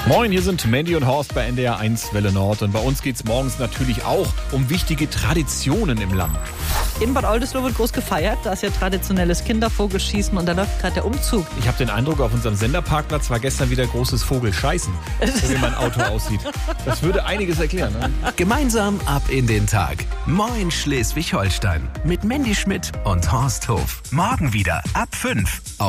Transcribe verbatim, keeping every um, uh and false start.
Moin, hier sind Mandy und Horst bei N D R eins Welle Nord. Und bei uns geht es morgens natürlich auch um wichtige Traditionen im Land. In Bad Oldesloe wird groß gefeiert. Da ist ja traditionelles Kindervogelschießen und da läuft gerade der Umzug. Ich habe den Eindruck, auf unserem Senderparkplatz war gestern wieder großes Vogelscheißen, so wie mein Auto aussieht. Das würde einiges erklären. Ne? Gemeinsam ab in den Tag. Moin Schleswig-Holstein mit Mandy Schmidt und Horst Hof. Morgen wieder ab fünf.